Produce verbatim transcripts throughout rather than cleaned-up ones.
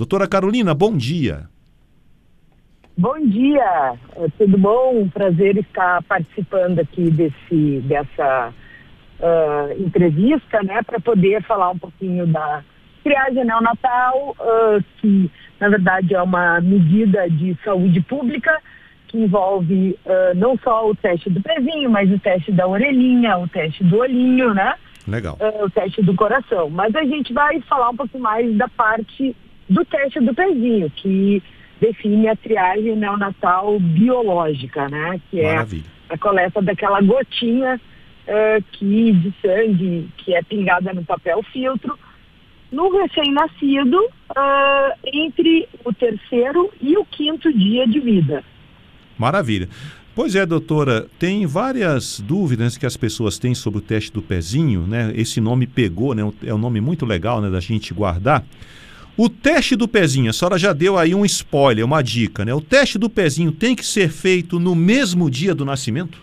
Doutora Carolina, bom dia. Bom dia, tudo bom? Um prazer estar participando aqui desse, dessa uh, entrevista, né, para poder falar um pouquinho da triagem neonatal, uh, que na verdade é uma medida de saúde pública que envolve uh, não só o teste do pezinho, mas o teste da orelhinha, o teste do olhinho, né? Legal. Uh, o teste do coração. Mas a gente vai falar um pouco mais da parte do teste do pezinho, que define a triagem neonatal biológica, né? Que Maravilha. É a coleta daquela gotinha uh, que, de sangue que é pingada no papel filtro no recém-nascido uh, entre o terceiro e o quinto dia de vida. Maravilha. Pois é, doutora, tem várias dúvidas que as pessoas têm sobre o teste do pezinho, né? Esse nome pegou, né? É um nome muito legal, né, da gente guardar. O teste do pezinho, a senhora já deu aí um spoiler, uma dica, né? O teste do pezinho tem que ser feito no mesmo dia do nascimento?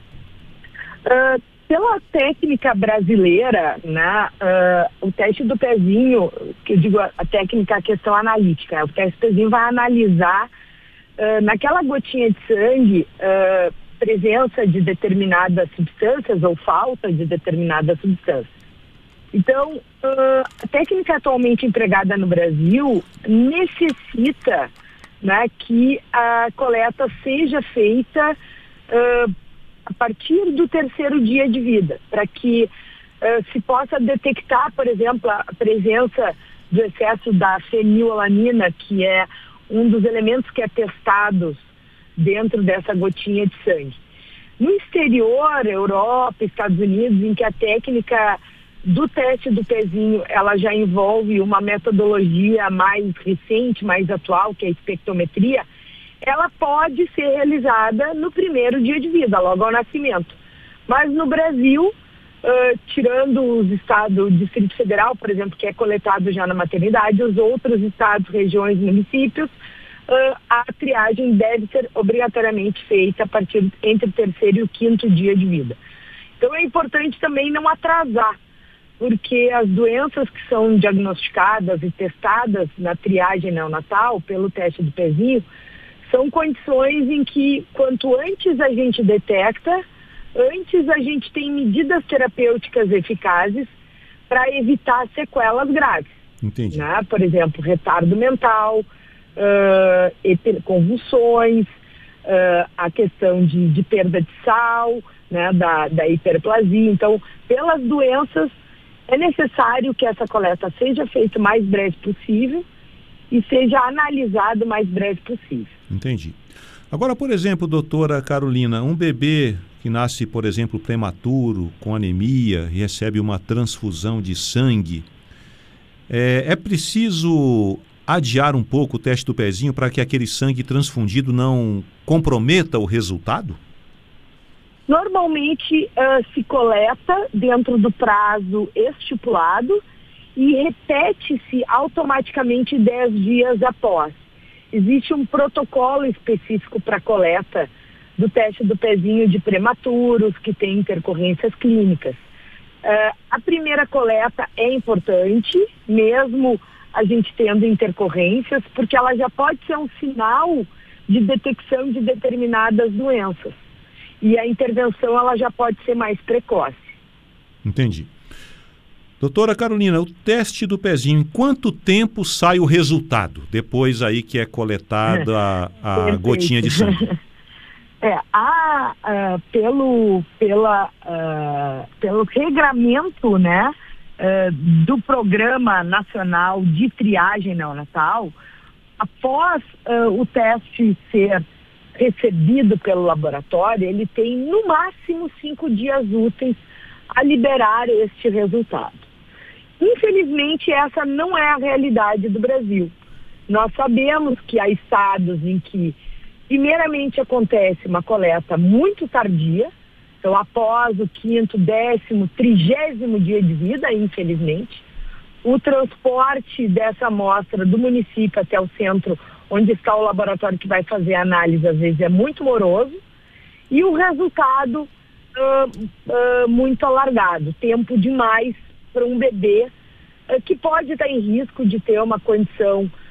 Uh, pela técnica brasileira, né, uh, o teste do pezinho, que eu digo a, a técnica, a questão analítica, o teste do pezinho vai analisar uh, naquela gotinha de sangue uh, presença de determinadas substâncias ou falta de determinadas substâncias. Então, uh, a técnica atualmente empregada no Brasil necessita, né, que a coleta seja feita uh, a partir do terceiro dia de vida, para que uh, se possa detectar, por exemplo, a presença do excesso da fenilalanina, que é um dos elementos que é testados dentro dessa gotinha de sangue. No exterior, Europa, Estados Unidos, em que a técnica do teste do pezinho, ela já envolve uma metodologia mais recente, mais atual, que é a espectrometria, ela pode ser realizada no primeiro dia de vida, logo ao nascimento. Mas no Brasil, uh, tirando os estados, o Distrito Federal, por exemplo, que é coletado já na maternidade, os outros estados, regiões, municípios, uh, a triagem deve ser obrigatoriamente feita a partir entre o terceiro e o quinto dia de vida. Então é importante também não atrasar, porque as doenças que são diagnosticadas e testadas na triagem neonatal pelo teste do pezinho são condições em que, quanto antes a gente detecta, antes a gente tem medidas terapêuticas eficazes para evitar sequelas graves. Entendi. Né? Por exemplo, retardo mental, uh, convulsões, uh, a questão de, de perda de sal, né? da, da hiperplasia. Então, pelas doenças, é necessário que essa coleta seja feita o mais breve possível e seja analisada o mais breve possível. Entendi. Agora, por exemplo, doutora Carolina, um bebê que nasce, por exemplo, prematuro, com anemia, e recebe uma transfusão de sangue, é, é preciso adiar um pouco o teste do pezinho para que aquele sangue transfundido não comprometa o resultado? Normalmente uh, se coleta dentro do prazo estipulado e repete-se automaticamente dez dias após. Existe um protocolo específico para a coleta do teste do pezinho de prematuros que tem intercorrências clínicas. Uh, a primeira coleta é importante, mesmo a gente tendo intercorrências, porque ela já pode ser um sinal de detecção de determinadas doenças. E a intervenção ela já pode ser mais precoce. Entendi. Doutora Carolina, o teste do pezinho, em quanto tempo sai o resultado? Depois aí que é coletada a, a gotinha de sangue. É, a, a, pelo, pela, a, pelo regramento, né, a, do Programa Nacional de Triagem Neonatal, após a, o teste ser recebido pelo laboratório, ele tem no máximo cinco dias úteis a liberar este resultado. Infelizmente, essa não é a realidade do Brasil. Nós sabemos que há estados em que, primeiramente, acontece uma coleta muito tardia, então após o quinto, décimo, trigésimo dia de vida, infelizmente, o transporte dessa amostra do município até o centro onde está o laboratório que vai fazer a análise, às vezes é muito moroso, e o resultado uh, uh, muito alargado, tempo demais para um bebê uh, que pode estar em risco de ter uma condição